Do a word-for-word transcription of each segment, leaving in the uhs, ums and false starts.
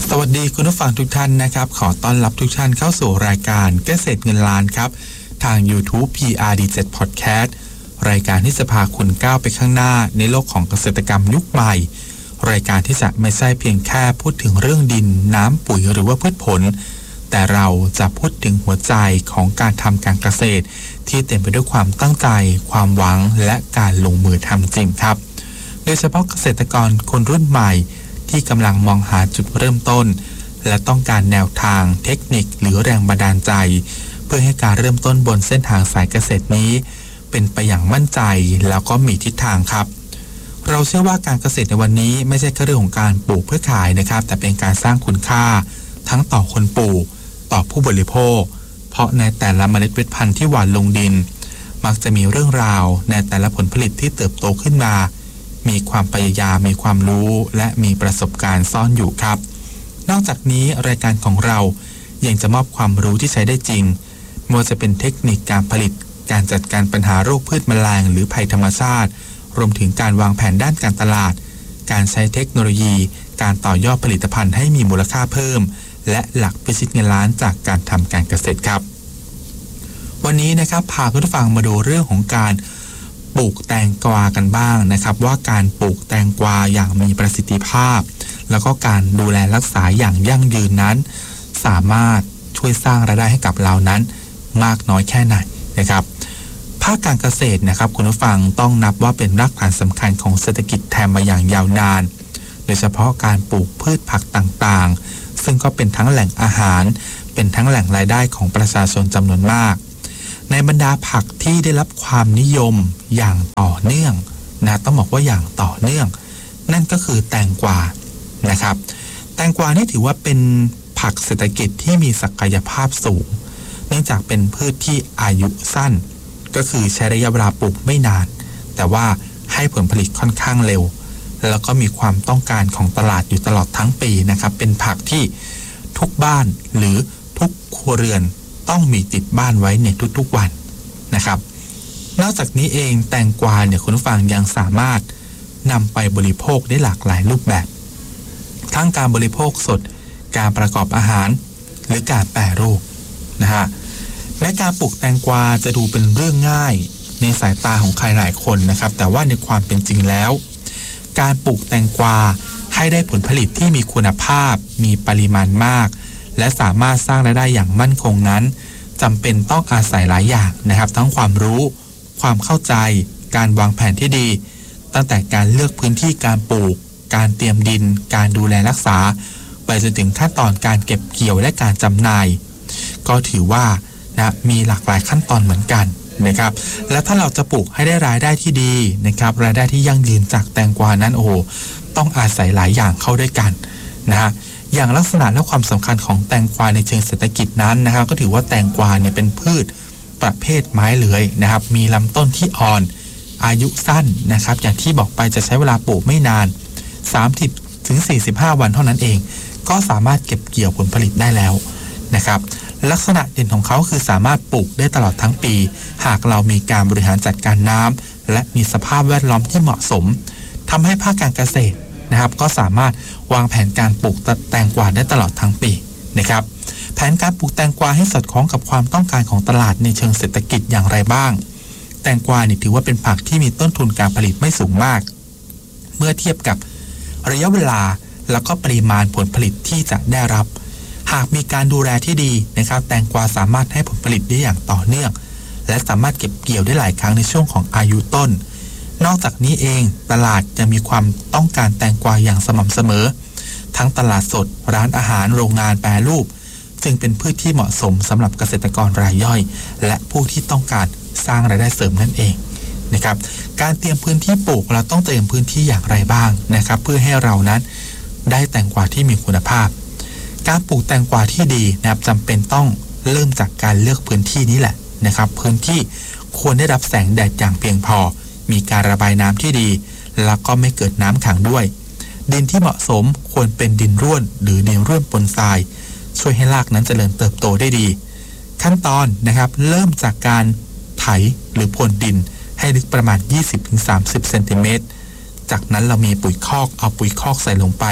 สวัสดีคุณผู้ฟังทุกท่านนะครับขอต้อนรับทุกท่านเข้าสู่รายการเกษตรเงินล้านครับทาง YouTube พี อาร์ ดี เจ็ด Podcast รายการที่จะพาคุณก้าวไปข้างหน้าในโลกของเกษตรกรรมยุคใหม่รายการที่จะไม่ใช่เพียงแค่พูดถึงเรื่องดินน้ำปุ๋ยหรือว่าพืชผลแต่เราจะพูดถึงหัวใจของการทำการเกษตรที่เต็มไปด้วยความตั้งใจความหวังและการลงมือทำจริงครับโดยเฉพาะเกษตรกรคนรุ่นใหม่ที่กำลังมองหาจุดเริ่มต้นและต้องการแนวทางเทคนิคหรือแรงบันดาลใจเพื่อให้การเริ่มต้นบนเส้นทางสายเกษตรนี้เป็นไปอย่างมั่นใจแล้วก็มีทิศทางครับเราเชื่อว่าการเกษตรในวันนี้ไม่ใช่แค่เรื่องของการปลูกเพื่อขายนะครับแต่เป็นการสร้างคุณค่าทั้งต่อคนปลูกต่อผู้บริโภคเพราะในแต่ละเมล็ดพันธุ์ที่หว่านลงดินมักจะมีเรื่องราวในแต่ละผลผลิตที่เติบโตขึ้นมามีความพยายามมีความรู้และมีประสบการณ์ซ่อนอยู่ครับนอกจากนี้รายการของเรายังจะมอบความรู้ที่ใช้ได้จริงไม่ว่าจะเป็นเทคนิคการผลิตการจัดการปัญหาโรคพืชแมลงหรือภัยธรรมชาติรวมถึงการวางแผนด้านการตลาดการใช้เทคโนโลยีการต่อยอดผลิตภัณฑ์ให้มีมูลค่าเพิ่มและหลักพิชิตเงินล้านจากการทำการเกษตรครับวันนี้นะครับพาคุณผู้ฟังมาดูเรื่องของการปลูกแตงกวากันบ้างนะครับว่าการปลูกแตงกวาอย่างมีประสิทธิภาพแล้วก็การดูแลรักษาอย่างยั่งยืนนั้นสามารถช่วยสร้างรายได้ให้กับเรานั้นมากน้อยแค่ไหนนะครับภาคการเกษตรนะครับคุณผู้ฟังต้องนับว่าเป็นรากฐานสำคัญของเศรษฐกิจแทนมาอย่างยาวนานโดยเฉพาะการปลูกพืชผักต่างๆซึ่งก็เป็นทั้งแหล่งอาหารเป็นทั้งแหล่งรายได้ของประชาชนจำนวนมากในบรรดาผักที่ได้รับความนิยมอย่างต่อเนื่องนะต้องบอกว่าอย่างต่อเนื่องนั่นก็คือแตงกวานะครับแตงกวานี่ถือว่าเป็นผักเศรษฐกิจที่มีศักยภาพสูงเนื่องจากเป็นพืชที่อายุสั้นก็คือใช้ระยะเวลาปลูกไม่นานแต่ว่าให้ผลผลิตค่อนข้างเร็วแล้วก็มีความต้องการของตลาดอยู่ตลอดทั้งปีนะครับเป็นผักที่ทุกบ้านหรือทุกครัวเรือนต้องมีติดบ้านไว้ในทุกๆวันนะครับนอกจากนี้เองแตงกวาเนี่ยคุณผู้ฟังยังสามารถนำไปบริโภคได้หลากหลายรูปแบบทั้งการบริโภคสดการประกอบอาหารหรือการแปรรูปนะฮะและการปลูกแตงกวาจะดูเป็นเรื่องง่ายในสายตาของใครหลายคนนะครับแต่ว่าในความเป็นจริงแล้วการปลูกแตงกวาให้ได้ผลผลิตที่มีคุณภาพมีปริมาณมากและสามารถสร้างรายได้อย่างมั่นคงนั้นจำเป็นต้องอาศัยหลายอย่างนะครับทั้งความรู้ความเข้าใจการวางแผนที่ดีตั้งแต่การเลือกพื้นที่การปลูกการเตรียมดินการดูแลรักษาไปจนถึงขั้นตอนการเก็บเกี่ยวและการจำหน่ายก็ถือว่านะมีหลากหลายขั้นตอนเหมือนกันนะครับและถ้าเราจะปลูกให้ได้รายได้ที่ดีนะครับรายได้ที่ยั่งยืนจากแตงกวานั้นโอ้โหต้องอาศัยหลายอย่างเข้าด้วยกันนะฮะอย่างลักษณะและความสำคัญของแตงกวาในเชิงเศรษฐกิจนั้นนะครับก็ถือว่าแตงกวาเนี่ยเป็นพืชประเภทไม้เลื้อยนะครับมีลำต้นที่อ่อนอายุสั้นนะครับอย่างที่บอกไปจะใช้เวลาปลูกไม่นานสามสิบถึงสี่สิบห้าวันเท่านั้นเองก็สามารถเก็บเกี่ยวผลผลิตได้แล้วนะครับลักษณะเด่นของเขาคือสามารถปลูกได้ตลอดทั้งปีหากเรามีการบริหารจัดการน้ำและมีสภาพแวดล้อมที่เหมาะสมทำให้ภาคการเกษตรนะครับก็สามารถวางแผนการปลูกแตงกวาได้ตลอดทั้งปีนะครับแผนการปลูกแตงกวาให้สอดคล้องกับความต้องการของตลาดในเชิงเศรษฐกิจอย่างไรบ้างแตงกวานี่ถือว่าเป็นผักที่มีต้นทุนการผลิตไม่สูงมากเมื่อเทียบกับระยะเวลาแล้วก็ปริมาณผลผลิตที่จะได้รับหากมีการดูแลที่ดีนะครับแตงกวาสามารถให้ผลผลิตได้อย่างต่อเนื่องและสามารถเก็บเกี่ยวได้หลายครั้งในช่วงของอายุต้นนอกจากนี้เองตลาดจะมีความต้องการแตงกวาอย่างสม่ำเสมอทั้งตลาดสดร้านอาหารโรงงานแปรรูปซึ่งเป็นพืชที่เหมาะสมสำหรับเกษตรกรรายย่อยและผู้ที่ต้องการสร้างรายได้เสริมนั่นเองนะครับการเตรียมพื้นที่ปลูกเราต้องเตรียมพื้นที่อย่างไรบ้างนะครับเพื่อให้เรานั้นได้แตงกวาที่มีคุณภาพการปลูกแตงกวาที่ดีนะครับจำเป็นต้องเริ่มจากการเลือกพื้นที่นี้แหละนะครับพื้นที่ควรได้รับแสงแดดอย่างเพียงพอมีการระบายน้ำที่ดีแล้วก็ไม่เกิดน้ำขังด้วยดินที่เหมาะสมควรเป็นดินร่วนหรือดินร่วนปนทรายช่วยให้รากนั้นเจริญเติบโตได้ดีขั้นตอนนะครับเริ่มจากการไถหรือพรวนดินให้ลึกประมาณ ยี่สิบถึงสามสิบ เซนติเมตรจากนั้นเรามีปุ๋ยคอกเอาปุ๋ยคอกใส่ลงไป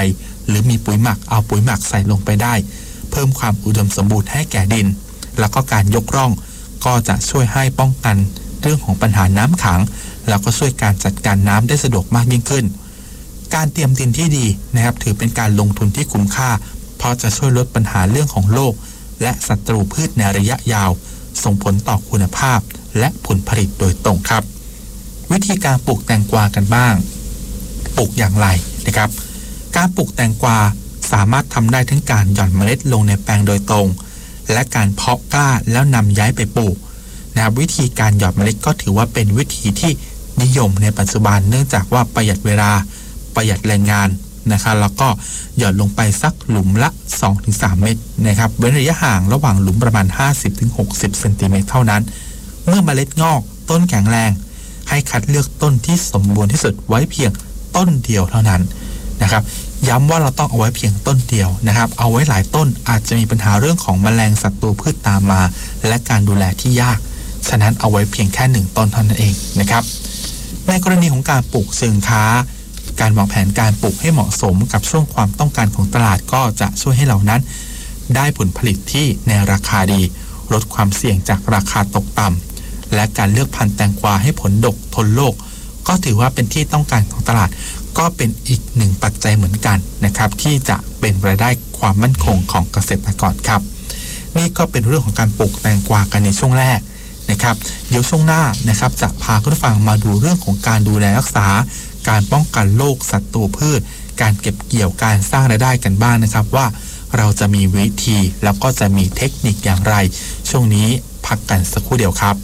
หรือมีปุ๋ยหมักเอาปุ๋ยหมักใส่ลงไปได้เพิ่มความอุดมสมบูรณ์ให้แก่ดินแล้วก็การยกร่องก็จะช่วยให้ป้องกันเรื่องของปัญหาน้ำขังแล้วก็ช่วยการจัดการน้ำได้สะดวกมากยิ่งขึ้นการเตรียมดินที่ดีนะครับถือเป็นการลงทุนที่คุ้มค่าเพราะจะช่วยลดปัญหาเรื่องของโรคและศัตรูพืชในระยะยาวส่งผลต่อคุณภาพและผลผลิตโดยตรงครับวิธีการปลูกแตงกวากันบ้างปลูกอย่างไรนะครับการปลูกแตงกวาสามารถทำได้ทั้งการหย่อนเมล็ดลงในแปลงโดยตรงและการเพาะกล้าแล้วนำย้ายไปปลูกนะครับวิธีการหย่อนเมล็ดก็ถือว่าเป็นวิธีที่นิยมในปัจจุบันเนื่องจากว่าประหยัดเวลาประหยัดแรงงานนะครับแล้วก็หย่อนลงไปสักหลุมละ สองถึงสาม เมตรนะครับเว้นระยะห่างระหว่างหลุมประมาณ ห้าสิบถึงหกสิบ เซนติเมตรเท่านั้นเมื่อเมล็ดงอกต้นแข็งแรงให้คัดเลือกต้นที่สมบูรณ์ที่สุดไว้เพียงต้นเดียวเท่านั้นนะครับย้ำว่าเราต้องเอาไว้เพียงต้นเดียวนะครับเอาไว้หลายต้นอาจจะมีปัญหาเรื่องของแมลงศัตรูพืชตามมาและการดูแลที่ยากฉะนั้นเอาไว้เพียงแค่หนึ่งต้นเท่านั้นเองนะครับในกรณีของการปลูกเชิงค้าการวางแผนการปลูกให้เหมาะสมกับช่วงความต้องการของตลาดก็จะช่วยให้เรานั้นได้ผลผลิตที่ในราคาดีลดความเสี่ยงจากราคาตกต่ำและการเลือกพันธุ์แตงกวาให้ผลดกทนโรคก็ถือว่าเป็นที่ต้องการของตลาดก็เป็นอีกหนึ่งปัจจัยเหมือนกันนะครับที่จะเป็นรายได้ความมั่นคงของเกษตรกรครับนี่ก็เป็นเรื่องของการปลูกแตงกวากันในช่วงแรกนะครับเดี๋ยวช่วงหน้านะครับจะพาคุณผู้ฟังมาดูเรื่องของการดูแลรักษาการป้องกันโรคศัตรูพืชการเก็บเกี่ยวการสร้างรายได้กันบ้าง นะครับว่าเราจะมีวิธีแล้วก็จะมีเทคนิคอย่างไรช่วงนี้พักกันสักครู่เดียวครับ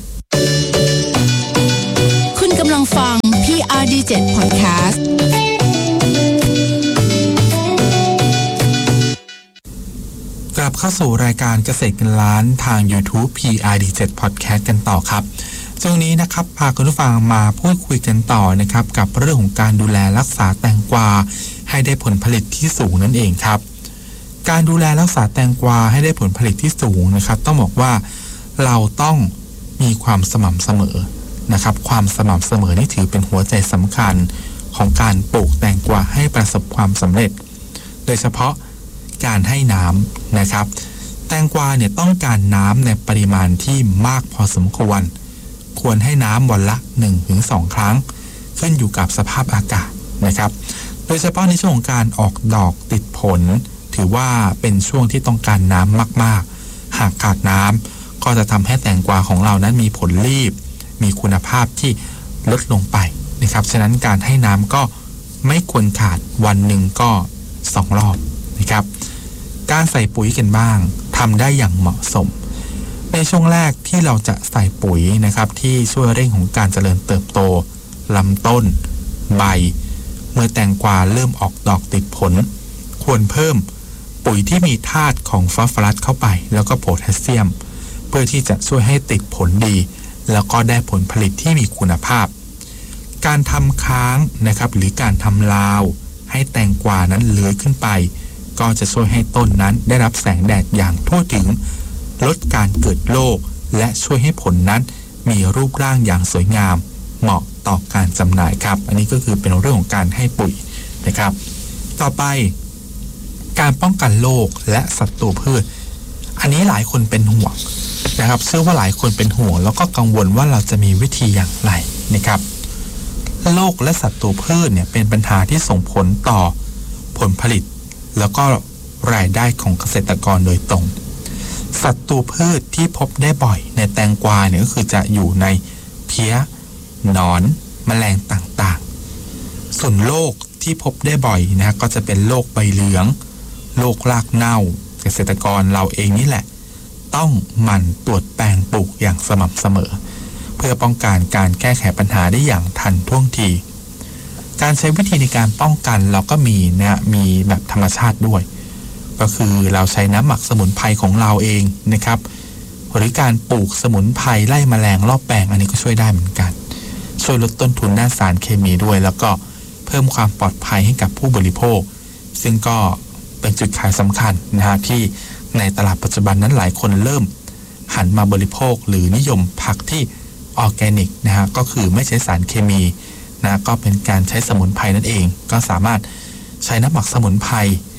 คุณกำลังฟัง พี อาร์ ดี เจ็ด Podcast กลับเข้าสู่รายการเกษตรเงินล้านทาง YouTube พี อาร์ ดี เจ็ด Podcast กันต่อครับช่วงนี้นะครับพาคุณผู้ฟังมาพูดคุยกันต่อนะครับกับเรื่องของการดูแลรักษาแตงกวาให้ได้ผลผลิตที่สูงนั่นเองครับการดูแลรักษาแตงกวาให้ได้ผลผลิตที่สูงนะครับต้องบอกว่าเราต้องมีความสม่ำเสมอนะครับความสม่ำเสมอนี่ถือเป็นหัวใจสำคัญของการปลูกแตงกวาให้ประสบความสำเร็จโดยเฉพาะการให้น้ำนะครับแตงกวาเนี่ยต้องการน้ำในปริมาณที่มากพอสมควรควรให้น้ำวันละ หนึ่งถึงสอง ครั้งขึ้นอยู่กับสภาพอากาศนะครับโดยเฉพาะในช่วงของการออกดอกติดผลถือว่าเป็นช่วงที่ต้องการน้ำมากๆหากขาดน้ำก็จะทำให้แตงกวาของเรานั้นมีผลรีบมีคุณภาพที่ลดลงไปนะครับฉะนั้นการให้น้ำก็ไม่ควรขาดวันหนึ่งก็สองรอบนะครับการใส่ปุ๋ยกันบ้างทำได้อย่างเหมาะสมในช่วงแรกที่เราจะใส่ปุ๋ยนะครับที่ช่วยเร่งของการเจริญเติบโตลำต้นใบเมื่อแตงกวาเริ่มออกดอกติดผลควรเพิ่มปุ๋ยที่มีธาตุของฟอสฟอรัสเข้าไปแล้วก็โพแทสเซียมเพื่อที่จะช่วยให้ติดผลดีแล้วก็ได้ผลผลิตที่มีคุณภาพการทำค้างนะครับหรือการทำราวให้แตงกวานั้นเลื้อยขึ้นไปก็จะช่วยให้ต้นนั้นได้รับแสงแดดอย่างทั่วถึงลดการเกิดโรคและช่วยให้ผลนั้นมีรูปร่างอย่างสวยงามเหมาะต่อการจำหน่ายครับอันนี้ก็คือเป็นเรื่องของการให้ปุ๋ยนะครับต่อไปการป้องกันโรคและศัตรูพืชอันนี้หลายคนเป็นห่วงนะครับเชื่อว่าหลายคนเป็นห่วงแล้วก็กังวลว่าเราจะมีวิธีอย่างไรนะครับโรคและศัตรูพืชเนี่ยเป็นปัญหาที่ส่งผลต่อผลผลิตแล้วก็รายได้ของเกษตรกรโดยตรงศัตรูพืชที่พบได้บ่อยในแตงกวาเนี่ยก็คือจะอยู่ในเพี้ยหนอนแมลงต่างๆส่วนโรคที่พบได้บ่อยนะก็จะเป็นโรคใบเหลืองโรครากเน่าเกษตรกรเราเองนี่แหละต้องหมั่นตรวจแปลงปลูกอย่างสม่ำเสมอเพื่อป้องกันการแก้ไขปัญหาได้อย่างทันท่วงทีการใช้วิธีในการป้องกันเราก็มีนะมีแบบธรรมชาติด้วยก็คือเราใช้น้ำหมักสมุนไพรของเราเองนะครับหรือการปลูกสมุนไพรไล่แมลงรอบแปลงอันนี้ก็ช่วยได้เหมือนกันช่วยลดต้นทุนด้านสารเคมีด้วยแล้วก็เพิ่มความปลอดภัยให้กับผู้บริโภคซึ่งก็เป็นจุดขายสำคัญนะฮะที่ในตลาดปัจจุบันนั้นหลายคนเริ่มหันมาบริโภคหรือนิยมผักที่ออร์แกนิกนะฮะก็คือไม่ใช้สารเคมีนะก็เป็นการใช้สมุนไพรนั่นเองก็สามารถใช้น้ำหมักสมุนไพร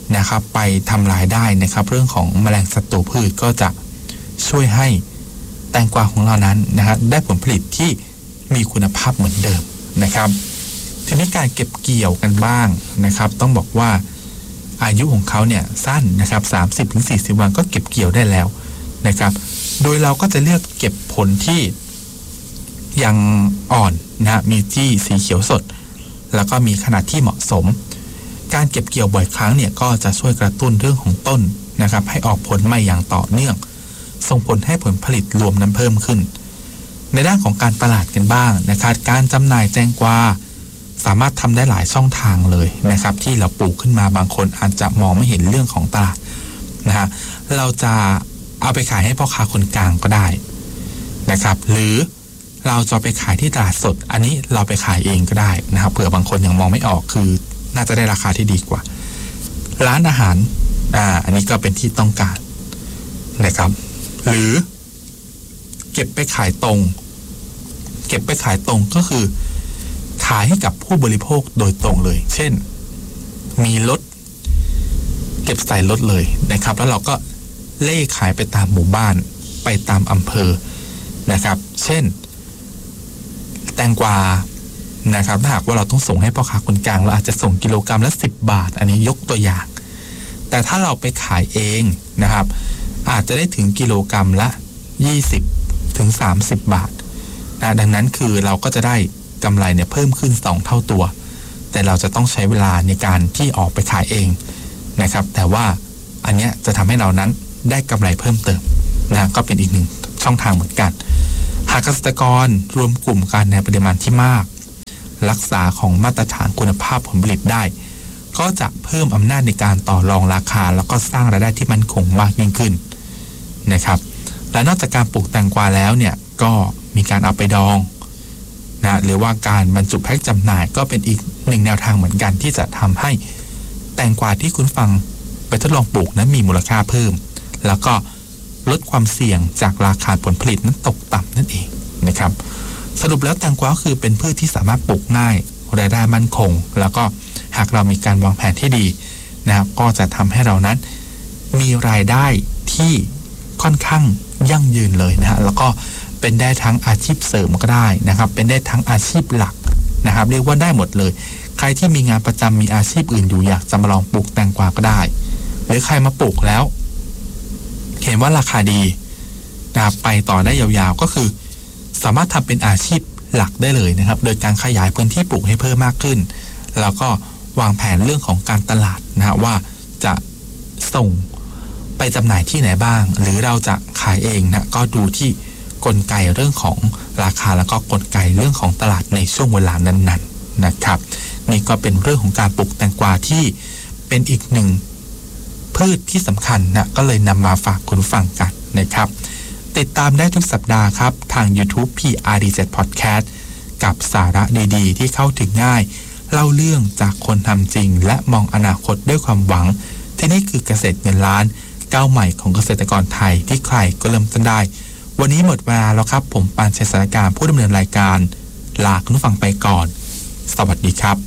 นะครับไปทำลายได้นะครับเรื่องของแมลงศัตรูพืชก็จะช่วยให้แตงกวาของเรานั้นนะครับได้ผลผลิตที่มีคุณภาพเหมือนเดิมนะครับทีนี้การเก็บเกี่ยวกันบ้างนะครับต้องบอกว่าอายุของเขาเนี่ยสั้นนะครับ สามสิบถึงสี่สิบ วันก็เก็บเกี่ยวได้แล้วนะครับโดยเราก็จะเลือกเก็บผลที่ยังอ่อนนะมีที่สีเขียวสดแล้วก็มีขนาดที่เหมาะสมการเก็บเกี่ยวบ่อยครั้งเนี่ยก็จะช่วยกระตุ้นเรื่องของต้นนะครับให้ออกผลใหม่อย่างต่อเนื่องส่งผลให้ผลผลิตรวมนั้นเพิ่มขึ้นในด้านของการตลาดกันบ้างนะครับการจำหน่ายแตงกวาสามารถทำได้หลายช่องทางเลยนะครับที่เราปลูกขึ้นมาบางคนอาจจะมองไม่เห็นเรื่องของตลาดนะฮะเราจะเอาไปขายให้พ่อค้าคนกลางก็ได้นะครับหรือเราจะไปขายที่ตลาดสดอันนี้เราไปขายเองก็ได้นะครับเผื่อบางคนยังมองไม่ออกคือน่าจะได้ราคาที่ดีกว่าร้านอาหารอ่าอันนี้ก็เป็นที่ต้องการนะครับหรือเก็บไปขายตรงเก็บไปขายตรงก็คือขายให้กับผู้บริโภคโดยตรงเลยเช่นมีรถเก็บใส่รถเลยนะครับแล้วเราก็เล่ขายไปตามหมู่บ้านไปตามอำเภอนะครับเช่นแตงกวานะครับถ้าหากว่าเราต้องส่งให้พ่อค้าคนกลางเราอาจจะส่งกิโลกรัมละสิบบาทอันนี้ยกตัวอย่างแต่ถ้าเราไปขายเองนะครับอาจจะได้ถึงกิโลกรัมละยี่สิบถึงสามสิบบาทนะดังนั้นคือเราก็จะได้กำไรเนี่ยเพิ่มขึ้นสองเท่าตัวแต่เราจะต้องใช้เวลาในการที่ออกไปขายเองนะครับแต่ว่าอันเนี้ยจะทำให้เรานั้นได้กำไรเพิ่มเติมนะก็เป็นอีกหนึ่งช่องทางเหมือนกันหากเกษตรกรรวมกลุ่มกันในปริมาณที่มากรักษาของมาตรฐานคุณภาพผลผลิตได้ก็จะเพิ่มอำนาจในการต่อรองราคาแล้วก็สร้างรายได้ที่มั่นคงมากยิ่งขึ้นนะครับและนอกจากการปลูกแตงกวาแล้วเนี่ยก็มีการเอาไปดองนะหรือว่าการบรรจุแพ็คจำหน่ายก็เป็นอีกหนึ่งแนวทางเหมือนกันที่จะทำให้แตงกวาที่คุณฟังไปทดลองปลูกนั้นมีมูลค่าเพิ่มแล้วก็ลดความเสี่ยงจากราคาผลผลิตนั้นตกต่ำนั่นเองนะครับสรุปแล้วแตงกวาคือเป็นพืชที่สามารถปลูกง่ายรายได้มั่นคงแล้วก็หากเรามีการวางแผนที่ดีนะครับก็จะทำให้เรานั้นมีรายได้ที่ค่อนข้างยั่งยืนเลยนะฮะแล้วก็เป็นได้ทั้งอาชีพเสริมก็ได้นะครับเป็นได้ทั้งอาชีพหลักนะครับเรียกว่าได้หมดเลยใครที่มีงานประจำมีอาชีพอื่นอยู่อยากจะมาลองปลูกแตงกวาก็ได้หรือใครมาปลูกแล้วเห็นว่าราคาดีนะครับไปต่อได้ยาวๆก็คือสามารถทำเป็นอาชีพหลักได้เลยนะครับโดยการขยายพื้นที่ปลูกให้เพิ่มมากขึ้นแล้วก็วางแผนเรื่องของการตลาดนะฮะว่าจะส่งไปจำหน่ายที่ไหนบ้างหรือเราจะขายเองนะก็ดูที่กลไกเรื่องของราคาแล้วก็กลไกเรื่องของตลาดในช่วงเวลานั้นๆนะครับนี่ก็เป็นเรื่องของการปลูกแตงกวาที่เป็นอีกหนึ่งพืชที่สำคัญนะก็เลยนำมาฝากคุณฟังกันนะครับติดตามได้ทุกสัปดาห์ครับทาง YouTube พี อาร์ ดี เจ็ด Podcast กับสาระดีๆที่เข้าถึงง่ายเล่าเรื่องจากคนทำจริงและมองอนาคตด้วยความหวังที่นี่คือเกษตรเงินล้านก้าวใหม่ของเกษตรกรไทยที่ใครก็เริ่มต้นได้วันนี้หมดเวลาแล้วครับผมปานชัยสารการผู้ดำเนินรายการลาคุณผู้ฟังไปก่อนสวัสดีครับ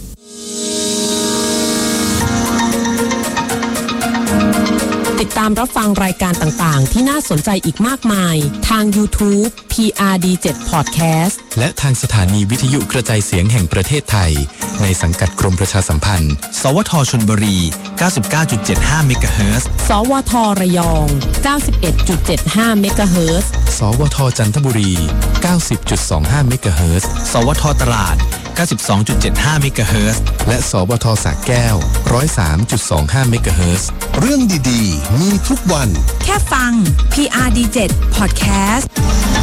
ติดตามรับฟังรายการต่างๆที่น่าสนใจอีกมากมายทาง YouTube พี อาร์ ดี เจ็ด Podcast และทางสถานีวิทยุกระจายเสียงแห่งประเทศไทยในสังกัดกรมประชาสัมพันธ์สวทชลบุรี เก้าสิบเก้าจุดเจ็ดห้า เมกะเฮิรตซ์สวทระยอง เก้าสิบเอ็ดจุดเจ็ดห้า เมกะเฮิรตซ์สวทจันทบุรี เก้าสิบจุดสองห้า เมกะเฮิรตซ์สวทตราด เก้าสิบสองจุดเจ็ดห้า เมกะเฮิรตซ์และสวทสระแก้ว หนึ่งศูนย์สามจุดสองห้า เมกะเฮิรตซ์เรื่องดีๆมีทุกวันแค่ฟัง พี อาร์ ดี เจ็ด Podcast